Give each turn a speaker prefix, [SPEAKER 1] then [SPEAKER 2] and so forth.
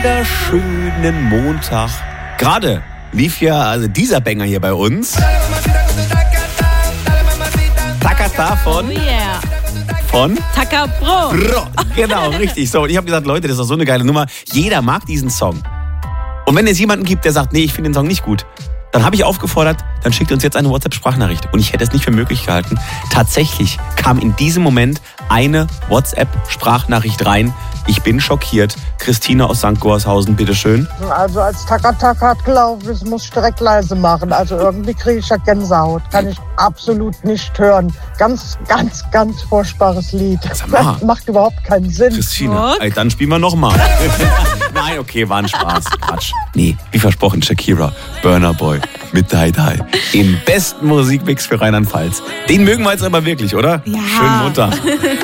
[SPEAKER 1] wunderschönen Montag. Gerade lief ja dieser Banger hier bei uns. Takata von...
[SPEAKER 2] Oh yeah.
[SPEAKER 1] Von?
[SPEAKER 2] Taka Bro.
[SPEAKER 1] Genau, richtig. So, und ich habe gesagt, Leute, das ist doch so eine geile Nummer. Jeder mag diesen Song. Und wenn es jemanden gibt, der sagt, nee, ich finde den Song nicht gut, dann habe ich aufgefordert, dann schickt uns jetzt eine WhatsApp-Sprachnachricht. Und ich hätte es nicht für möglich gehalten. Tatsächlich kam in diesem Moment eine WhatsApp-Sprachnachricht rein. Ich bin schockiert. Christine aus St. Gorshausen, bitteschön.
[SPEAKER 3] Also als Taka gelaufen ist, muss ich direkt leise machen. Also irgendwie kriege ich ja Gänsehaut. Kann ich absolut nicht hören. Ganz, ganz, ganz furchtbares Lied.
[SPEAKER 1] Sag mal.
[SPEAKER 3] Das macht überhaupt keinen Sinn.
[SPEAKER 1] Christine, ey, dann spielen wir nochmal. Nein, okay, war ein Spaß. Quatsch. Nee, wie versprochen, Shakira, Burna Boy mit Die Die. Im besten Musikmix für Rheinland-Pfalz. Den mögen wir jetzt aber wirklich, oder?
[SPEAKER 2] Ja.
[SPEAKER 1] Schönen Montag.